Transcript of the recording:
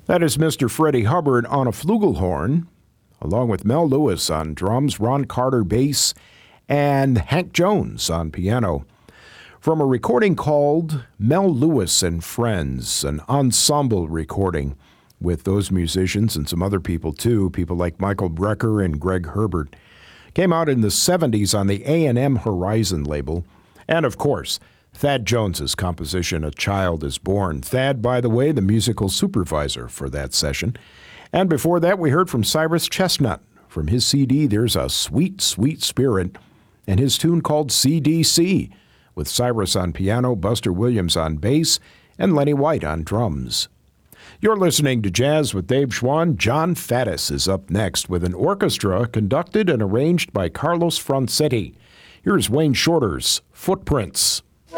That is Mr. Freddie Hubbard on a flugelhorn, along with Mel Lewis on drums, Ron Carter bass, and Hank Jones on piano. From a recording called Mel Lewis and Friends, an ensemble recording with those musicians and some other people too, people like Michael Brecker and Greg Herbert. Came out in the 70s on the A&M Horizon label. And of course, Thad Jones's composition, A Child is Born. Thad, by the way, the musical supervisor for that session. And before that, we heard from Cyrus Chestnut. From his CD, There's a Sweet, Sweet Spirit, and his tune called CDC, with Cyrus on piano, Buster Williams on bass, and Lenny White on drums. You're listening to Jazz with Dave Schwann. John Faddis is up next with an orchestra conducted and arranged by Carlos Francetti. Here's Wayne Shorter's Footprints.